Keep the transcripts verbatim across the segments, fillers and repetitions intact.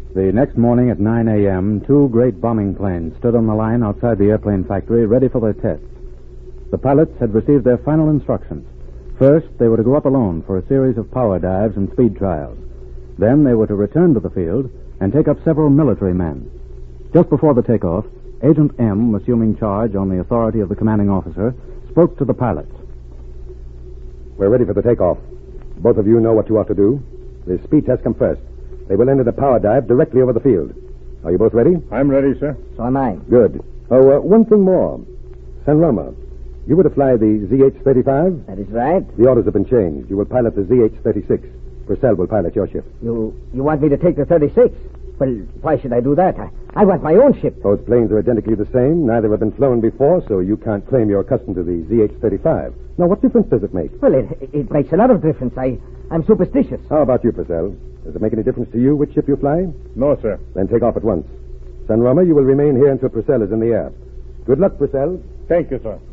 The next morning at nine a.m., two great bombing planes stood on the line outside the airplane factory, ready for their tests. The pilots had received their final instructions. First, they were to go up alone for a series of power dives and speed trials. Then they were to return to the field and take up several military men. Just before the takeoff, Agent M, assuming charge on the authority of the commanding officer, spoke to the pilots. We're ready for the takeoff. Both of you know what you ought to do. The speed test come first. They will end in a power dive directly over the field. Are you both ready? I'm ready, sir. So am I. Good. Oh, uh, one thing more. San Roma, you were to fly the Z H thirty-five? That is right. The orders have been changed. You will pilot the Z H thirty-six. Purcell will pilot your ship. You you want me to take the thirty-six? Well, why should I do that? I, I want my own ship. Those planes are identically the same. Neither have been flown before, so you can't claim you're accustomed to the Z H thirty-five. Now, what difference does it make? Well, it, it makes a lot of difference. I, I'm superstitious. How about you, Purcell? Does it make any difference to you which ship you fly? No, sir. Then take off at once. San Roma, you will remain here until Purcell is in the air. Good luck, Purcell. Thank you, sir.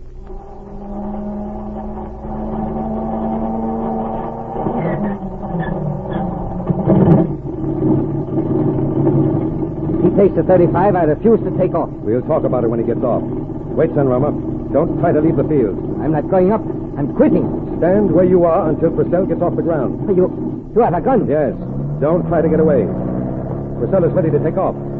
If he takes the thirty-five, I refuse to take off. We'll talk about it when he gets off. Wait, San Roma. Don't try to leave the field. I'm not going up. I'm quitting. Stand where you are until Purcell gets off the ground. You, you have a gun? Yes. Don't try to get away. Purcell is ready to take off.